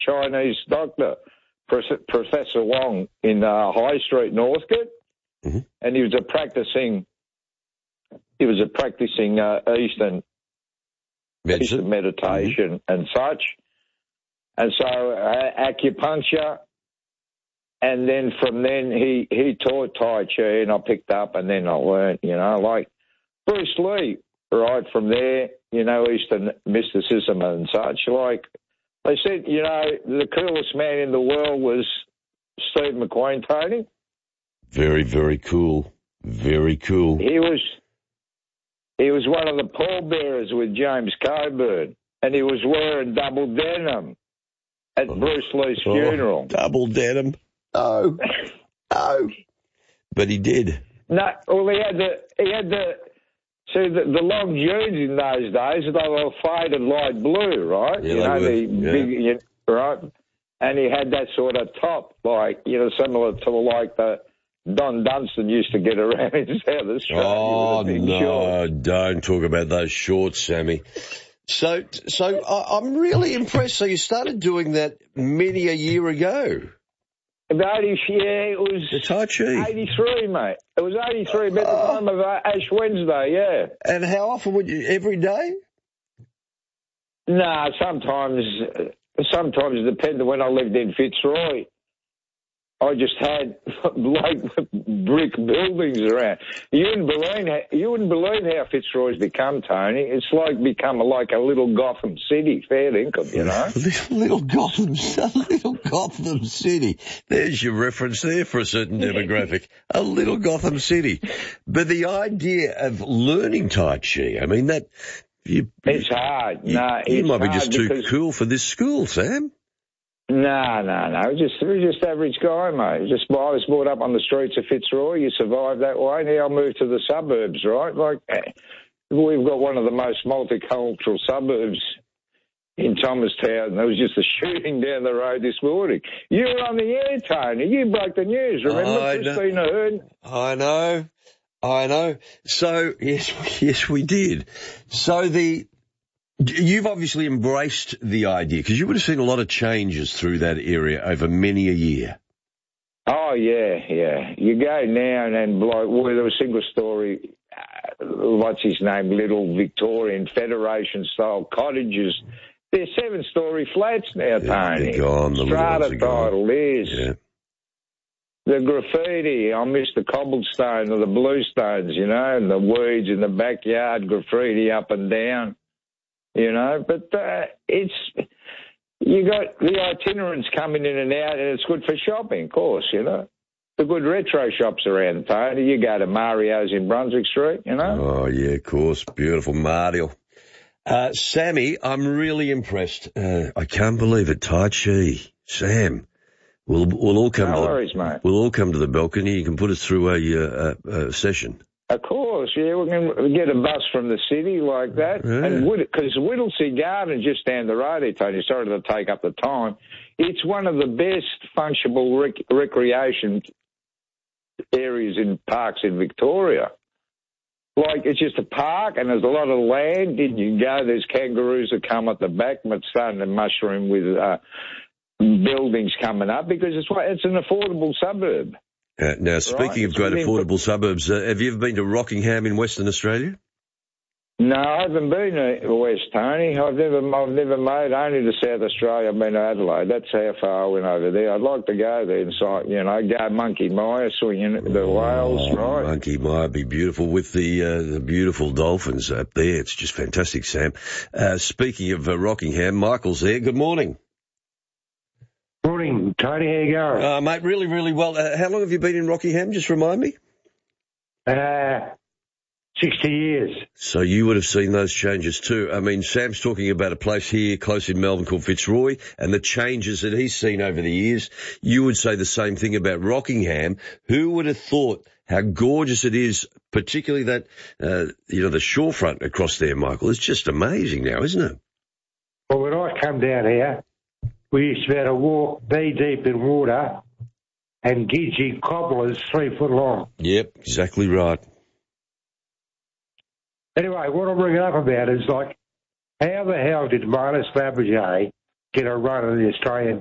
Chinese doctor, Professor Wong, in High Street, Northcote, and he was a practicing Eastern meditation and such, and so acupuncture. And then from then he taught Tai Chi, and I picked up, and then I learned, like Bruce Lee, right from there, Eastern mysticism and such. Like they said, the coolest man in the world was Steve McQueen, Tony. Very, very cool. Very cool. He was one of the pallbearers with James Coburn, and he was wearing double denim at Bruce Lee's funeral. Double denim. Oh, but he did. No, well, he had the long jeans in those days, they were faded light blue, right? Yeah, big, right? And he had that sort of top, like, similar to like the Don Dunstan used to get around in South Australia. Oh, no, don't talk about those shorts, Sammy. So I'm really impressed. So you started doing that many a year ago. It was the Tai Chi. 83, mate. It was 83, about the time of Ash Wednesday, yeah. And how often would you, every day? Nah, sometimes it depended. When I lived in Fitzroy, I just had like brick buildings around. You wouldn't believe how Fitzroy's become, Tony. It's like become like a little Gotham City, fair income, little Gotham City. There's your reference there for a certain demographic. A little Gotham City. But the idea of learning Tai Chi, I mean, it's hard. You might be just too cool for this school, Sam. No. We're just average guy, mate. I was brought up on the streets of Fitzroy. You survive that way. Now I moved to the suburbs, right? Like, we've got one of the most multicultural suburbs in Thomastown. There was just a shooting down the road this morning. You were on the air, Tony. You broke the news, remember? Christina Hearn. I know. So, yes, we did. So you've obviously embraced the idea, because you would have seen a lot of changes through that area over many a year. Oh, yeah. You go now and like, there was a single story, what's his name, little Victorian Federation-style cottages. They're 7-story flats now, Tony. They're gone. Strata title is. Yeah. The graffiti, I miss the cobblestone or the bluestones, and the weeds in the backyard, graffiti up and down. But you got the itinerants coming in and out, and it's good for shopping, of course, The good retro shops around, Tony. You go to Mario's in Brunswick Street, Oh, yeah, of course. Beautiful Mario. Sammy, I'm really impressed. I can't believe it. Tai Chi. Sam, we'll all come mate. We'll all come to the balcony. You can put us through a session. Of course, yeah. We can get a bus from the city like that. Yeah. And because Whittlesea Garden just down the road here, Tony, sorry to take up the time, it's one of the best functional recreation areas in parks in Victoria. Like, it's just a park, and there's a lot of land, and you can go, there's kangaroos that come at the back, but it's starting to mushroom with buildings coming up, because it's an affordable suburb. Now, speaking of great affordable suburbs, have you ever been to Rockingham in Western Australia? No, I haven't been to West, Tony. I've never made only to South Australia. I've been to Adelaide. That's how far I went over there. I'd like to go there and go Monkey Mia, the whales, right? Monkey Mia would be beautiful with the beautiful dolphins up there. It's just fantastic, Sam. Speaking of Rockingham, Michael's there. Good morning. Morning, Tony. How you going? Mate, really, really well. How long have you been in Rockingham? Just remind me. 60 years. So you would have seen those changes too. I mean, Sam's talking about a place here close in Melbourne called Fitzroy and the changes that he's seen over the years. You would say the same thing about Rockingham. Who would have thought how gorgeous it is, particularly that, the shorefront across there, Michael? It's just amazing now, isn't it? Well, when I come down here, we used to be able to walk knee-deep in water and gidgee cobblers 3 foot long. Yep, exactly right. Anyway, what I'm bringing up about is, like, how the hell did Marnus Fabergé get a run in the Australian